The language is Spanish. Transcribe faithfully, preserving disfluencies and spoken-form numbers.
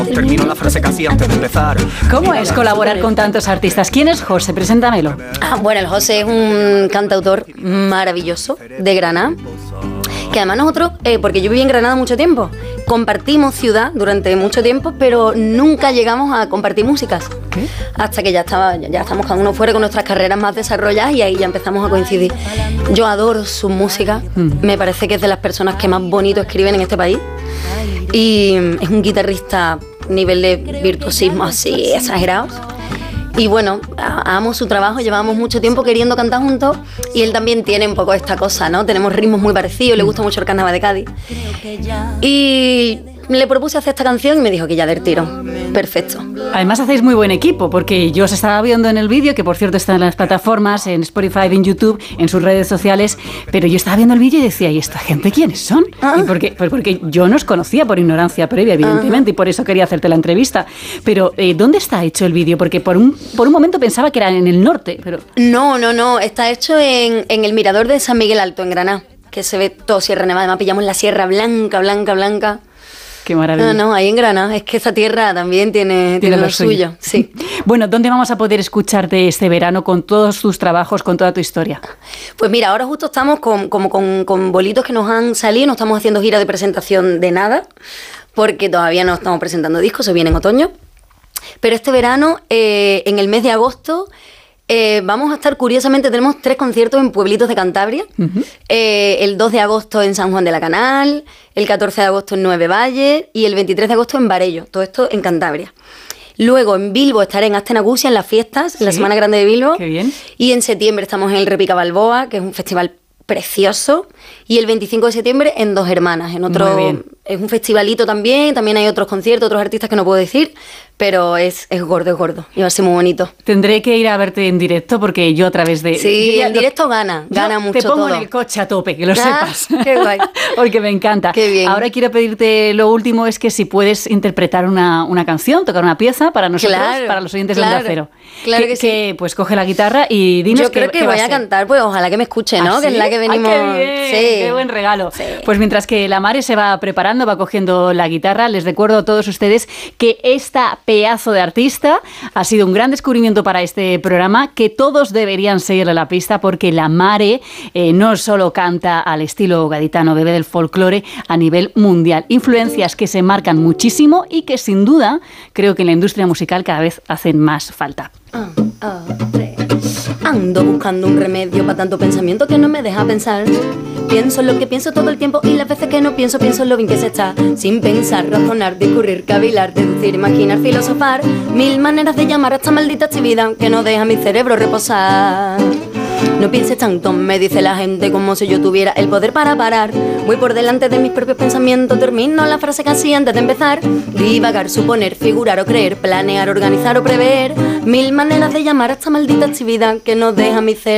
Termino la frase casi antes de empezar. ¿Cómo es colaborar con tantos artistas? ¿Quién es José? Preséntamelo. Ah, bueno, el José es un cantautor maravilloso de Granada. Que además nosotros, eh, porque yo viví en Granada mucho tiempo, compartimos ciudad durante mucho tiempo, pero nunca llegamos a compartir músicas. ¿Qué? Hasta que ya estaba, ya estamos cada uno fuera con nuestras carreras más desarrolladas y ahí ya empezamos a coincidir. Yo adoro su música, mm. me parece que es de las personas que más bonito escriben en este país. Y es un guitarrista nivel de virtuosismo así exagerados. Y bueno, amo su trabajo, llevamos mucho tiempo queriendo cantar juntos y él también tiene un poco esta cosa, ¿no? Tenemos ritmos muy parecidos, le gusta mucho el carnaval de Cádiz. Y le propuse hacer esta canción y me dijo que ya del tirón. Perfecto. Además hacéis muy buen equipo, porque yo os estaba viendo en el vídeo, que por cierto está en las plataformas, en Spotify, en YouTube, en sus redes sociales, pero yo estaba viendo el vídeo y decía, ¿y esta gente quiénes son? ¿Ah? ¿Y por qué? Pues porque yo no os conocía por ignorancia previa, evidentemente, uh-huh. y por eso quería hacerte la entrevista. Pero, eh, ¿dónde está hecho el vídeo? Porque por un, por un momento pensaba que era en el norte, pero... No, no, no, está hecho en, en el mirador de San Miguel Alto, en Granada, que se ve todo Sierra Nevada. Además pillamos la Sierra Blanca, Blanca, Blanca. Qué maravilla. No, no, ahí en Granada. Es que esa tierra también tiene, tiene, tiene lo, lo suyo. suyo. Sí. Bueno, ¿dónde vamos a poder escucharte este verano con todos tus trabajos, con toda tu historia? Pues mira, ahora justo estamos con, como con, con bolitos que nos han salido. No estamos haciendo gira de presentación de nada, porque todavía no estamos presentando discos, se viene en otoño. Pero este verano, eh, en el mes de agosto... Eh, vamos a estar, curiosamente, tenemos tres conciertos en pueblitos de Cantabria. Uh-huh. eh, el dos de agosto en San Juan de la Canal, el catorce de agosto en Nueve Valles y el veintitrés de agosto en Varello. Todo esto en Cantabria. Luego en Bilbo estaré en Astenagusia en las fiestas, ¿sí? En la Semana Grande de Bilbo. Qué bien. Y en septiembre estamos en el Repica Balboa, que es un festival precioso. Y el veinticinco de septiembre en Dos Hermanas, en otro... Muy bien. Es un festivalito también, también hay otros conciertos, otros artistas que no puedo decir, pero es, es gordo, es gordo, y va a ser muy bonito. Tendré que ir a verte en directo porque yo a través de... Sí, en directo gana, gana mucho todo. Te pongo todo. en el coche a tope, que lo ah, sepas. Qué guay. Porque me encanta. Qué bien. Ahora quiero pedirte lo último, es que si puedes interpretar una, una canción, tocar una pieza para nosotros, claro, para los oyentes claro, de Onda Cero. Claro que, que sí. Que, pues coge la guitarra y dinos Yo creo qué, que qué voy va a, a cantar, pues ojalá que me escuche, ¿no? ¿Ah, que sí? es la que venimos... Ay, qué bien, sí. Qué buen regalo. Sí. Pues mientras que la Mare se va preparando, va cogiendo la guitarra, les recuerdo a todos ustedes que esta pedazo de artista ha sido un gran descubrimiento para este programa, que todos deberían seguirle la pista porque la Mare eh, no solo canta al estilo gaditano, bebe del folclore a nivel mundial. Influencias que se marcan muchísimo y que sin duda creo que en la industria musical cada vez hacen más falta. Oh, oh, Ando buscando un remedio para tanto pensamiento que no me deja pensar. Pienso en lo que pienso todo el tiempo y las veces que no pienso, pienso en lo bien que se está. Sin pensar, razonar, discurrir, cavilar, deducir, imaginar, filosofar. Mil maneras de llamar a esta maldita actividad que no deja mi cerebro reposar. No pienses tanto, me dice la gente, como si yo tuviera el poder para parar. Voy por delante de mis propios pensamientos, termino la frase casi antes de empezar. Divagar, suponer, figurar o creer, planear, organizar o prever. Mil maneras de llamar a esta maldita actividad que no deja mi cerebro